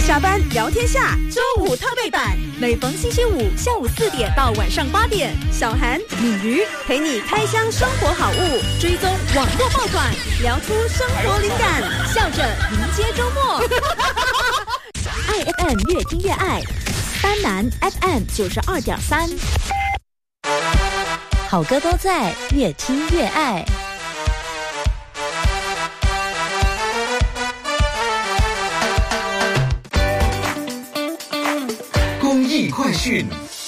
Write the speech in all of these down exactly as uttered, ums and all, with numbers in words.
下班聊天下周五特备版，每逢星期五下午四点到晚上八点，小韩、鲤鱼陪你开箱生活好物，追踪网络爆款，聊出生活灵感，笑着迎接周末。爱 F M 越听越爱，丹南 F M 九十二点三，好歌都在，越听越爱。 公益快讯。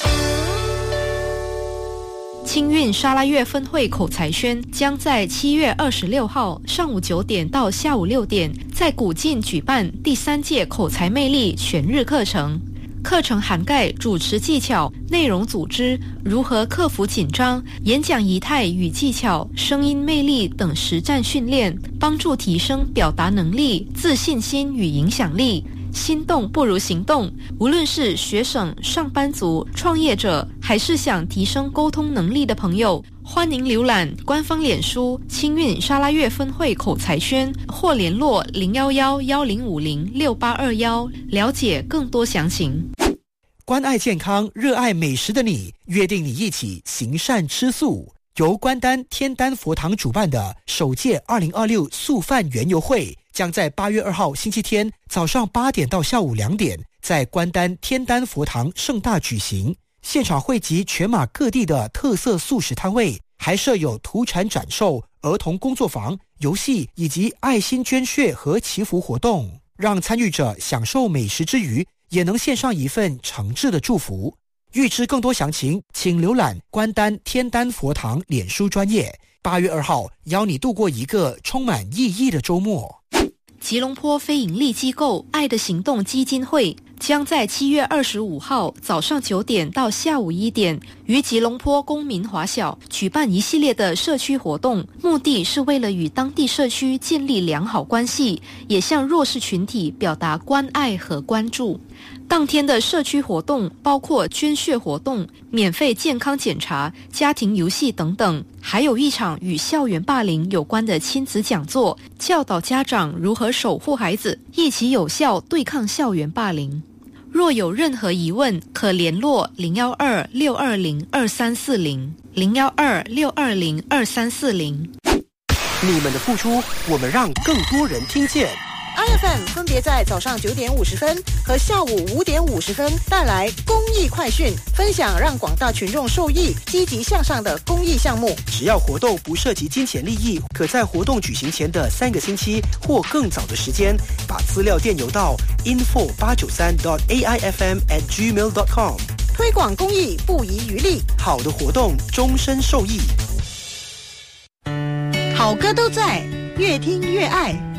清运沙拉越分会口才轩将在七月二十六号上午九点到下午六点，在古晋举办第三届口才魅力全日课程。课程涵盖主持技巧、内容组织、如何克服紧张、演讲仪态与技巧、声音魅力等实战训练，帮助提升表达能力、自信心与影响力。心动不如行动，无论是学生、上班族、创业者，还是想提升沟通能力的朋友，欢迎浏览官方脸书清运沙拉越分会口才轩，或联络零一一一零五零六八二一，了解更多详情。 关爱健康、热爱美食的你，约定你一起行善吃素。由关丹天丹佛堂主办的首届二零二六素饭园游会，将在八月二号星期天早上八点到下午两点，在关丹天丹佛堂盛大举行。现场汇集全马各地的特色素食摊位，还设有土产展售、儿童工作坊、游戏以及爱心捐血和祈福活动，让参与者享受美食之余，也能献上一份诚挚的祝福。预知更多详情，请浏览关丹天丹佛堂脸书专页。八月二号，邀你度过一个充满意义的周末。 吉隆坡非营利机构爱的行动基金会将在七月二十五号早上九点到下午一点，于吉隆坡公民华小举办一系列的社区活动，目的是为了与当地社区建立良好关系，也向弱势群体表达关爱和关注。当天的社区活动包括捐血活动、免费健康检查、家庭游戏等等，还有一场与校园霸凌有关的亲子讲座，教导家长如何守护孩子，一起有效对抗校园霸凌。若有任何疑问，可联络零一二六二零二三四零 零一二六二零二三四零。 你们的付出，我们让更多人听见。 I F M 分别在早上九点五十分和下午五点五十分带来公益快讯，分享让广大群众受益、积极向上的公益项目。 只要活动不涉及金钱利益，可在活动举行前的三个星期或更早的时间，把资料电邮到 info 八九三 dot a i f m at gmail dot com。 推广公益不遗余力， 好的活动终身受益。 好歌都在，越听越爱。